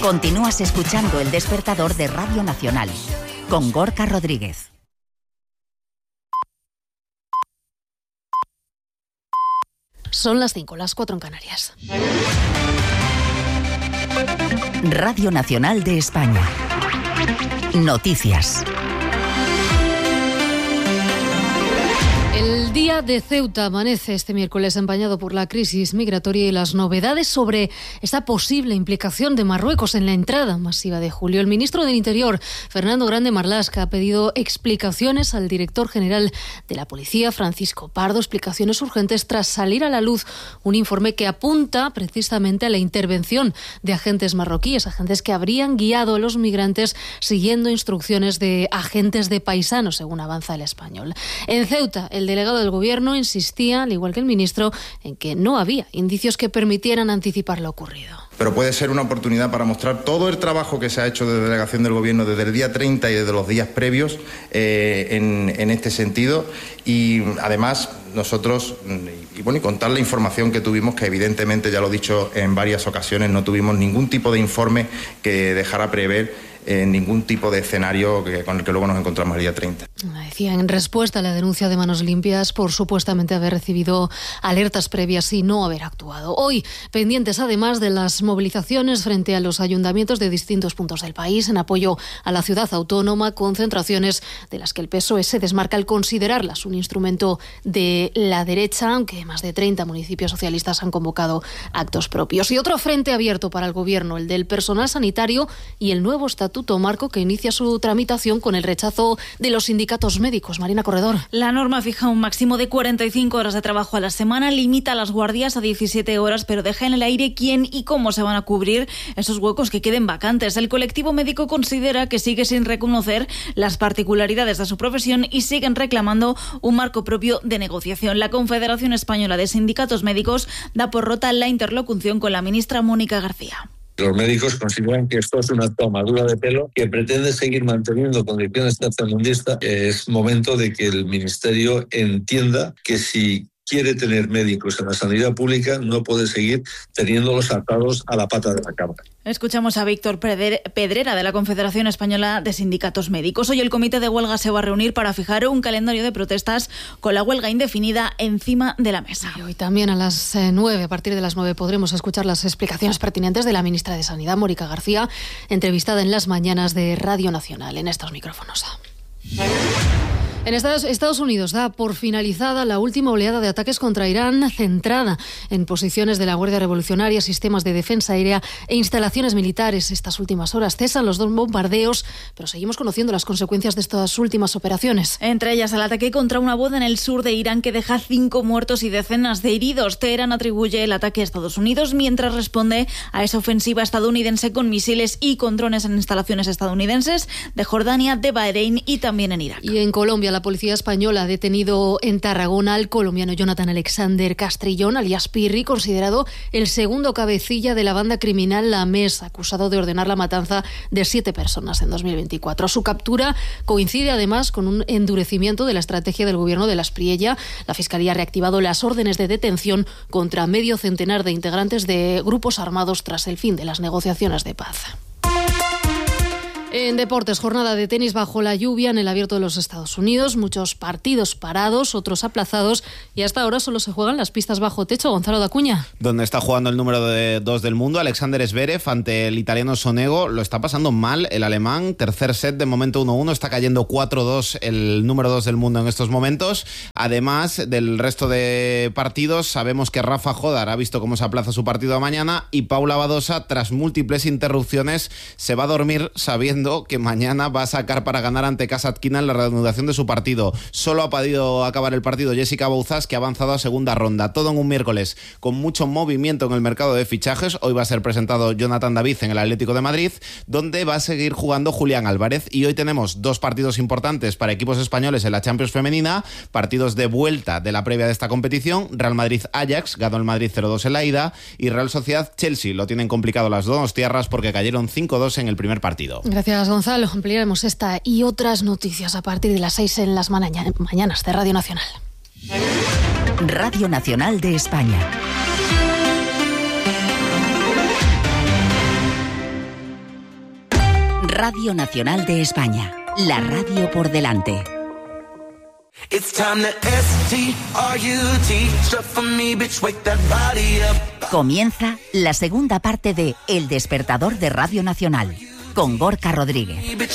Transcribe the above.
Continúas escuchando El Despertador de Radio Nacional con Gorka Rodríguez. Son las 5, las 4 en Canarias. Radio Nacional de España. Noticias. El día de Ceuta amanece este miércoles empañado por la crisis migratoria y las novedades sobre esa posible implicación de Marruecos en la entrada masiva de julio. El ministro del Interior, Fernando Grande Marlaska, ha pedido explicaciones al director general de la Policía, Francisco Pardo, explicaciones urgentes tras salir a la luz un informe que apunta precisamente a la intervención de agentes marroquíes, agentes que habrían guiado a los migrantes siguiendo instrucciones de agentes de paisanos, según avanza El Español. En Ceuta, el delegado del Gobierno insistía, al igual que el ministro, en que no había indicios que permitieran anticipar lo ocurrido. Pero puede ser una oportunidad para mostrar todo el trabajo que se ha hecho desde delegación del Gobierno desde el día 30 y desde los días previos en este sentido. Y además nosotros, y contar la información que tuvimos, que evidentemente, ya lo he dicho en varias ocasiones, no tuvimos ningún tipo de informe que dejara prever ningún tipo de escenario con el que luego nos encontramos el día 30. Decía, en respuesta a la denuncia de Manos Limpias por supuestamente haber recibido alertas previas y no haber actuado. Hoy, pendientes además de las movilizaciones frente a los ayuntamientos de distintos puntos del país en apoyo a la ciudad autónoma, concentraciones de las que el PSOE se desmarca al considerarlas un instrumento de la derecha, aunque más de 30 municipios socialistas han convocado actos propios. Y otro frente abierto para el Gobierno, el del personal sanitario y el nuevo estatuto marco que inicia su tramitación con el rechazo de los sindicatos médicos. Marina Corredor. La norma fija un máximo de 45 horas de trabajo a la semana, limita las guardias a 17 horas, pero deja en el aire quién y cómo se van a cubrir esos huecos que queden vacantes. El colectivo médico considera que sigue sin reconocer las particularidades de su profesión y siguen reclamando un marco propio de negociación. La Confederación Española de Sindicatos Médicos da por rota la interlocución con la ministra Mónica García. Los médicos consideran que esto es una tomadura de pelo que pretende seguir manteniendo condiciones tercermundistas. Es momento de que el Ministerio entienda que si quiere tener médicos en la sanidad pública, no puede seguir teniéndolos atados a la pata de la cama. Escuchamos a Víctor Pedrera, de la Confederación Española de Sindicatos Médicos. Hoy el comité de huelga se va a reunir para fijar un calendario de protestas con la huelga indefinida encima de la mesa. Y hoy también a las 9, a partir de las 9, podremos escuchar las explicaciones pertinentes de la ministra de Sanidad, Mónica García, entrevistada en las mañanas de Radio Nacional, en estos micrófonos. En Estados Unidos da por finalizada la última oleada de ataques contra Irán, centrada en posiciones de la Guardia Revolucionaria, sistemas de defensa aérea e instalaciones militares. Estas últimas horas cesan los 2 bombardeos, pero seguimos conociendo las consecuencias de estas últimas operaciones. Entre ellas el ataque contra una boda en el sur de Irán que deja 5 muertos y decenas de heridos. Teherán atribuye el ataque a Estados Unidos mientras responde a esa ofensiva estadounidense con misiles y con drones en instalaciones estadounidenses de Jordania, de Bahrein y también en Irak. Y en Colombia, la policía española ha detenido en Tarragona al colombiano Jonathan Alexander Castrillón, alias Pirri, considerado el segundo cabecilla de la banda criminal La Mesa, acusado de ordenar la matanza de 7 personas en 2024. Su captura coincide además con un endurecimiento de la estrategia del gobierno de Las Priella. La Fiscalía ha reactivado las órdenes de detención contra medio centenar de integrantes de grupos armados tras el fin de las negociaciones de paz. En deportes, jornada de tenis bajo la lluvia en el Abierto de los Estados Unidos. Muchos partidos parados, otros aplazados y hasta ahora solo se juegan las pistas bajo techo. Gonzalo Dacuña. Donde está jugando el número 2 del mundo, Alexander Zverev, ante el italiano Sonego. Lo está pasando mal el alemán. Tercer set, de momento 1-1. Está cayendo 4-2 el número 2 del mundo en estos momentos. Además del resto de partidos, sabemos que Rafa Jodar ha visto cómo se aplaza su partido a mañana y Paula Badosa, tras múltiples interrupciones, se va a dormir sabiendo que mañana va a sacar para ganar ante Kasatkina en la reanudación de su partido. Solo ha podido acabar el partido Jessica Bouzas, que ha avanzado a segunda ronda. Todo en un miércoles con mucho movimiento en el mercado de fichajes. Hoy va a ser presentado Jonathan David en el Atlético de Madrid, donde va a seguir jugando Julián Álvarez. Y hoy tenemos 2 partidos importantes para equipos españoles en la Champions femenina, partidos de vuelta de la previa de esta competición. Real Madrid-Ajax, ganó el Madrid 0-2 en la ida, y Real Sociedad-Chelsea. Lo tienen complicado las dos tierras porque cayeron 5-2 en el primer partido. Gracias, Gonzalo. Ampliaremos esta y otras noticias a partir de las 6 en las mañanas de Radio Nacional. Radio Nacional de España. Radio Nacional de España, la radio por delante. Comienza la segunda parte de El Despertador de Radio Nacional, con Gorka Rodríguez.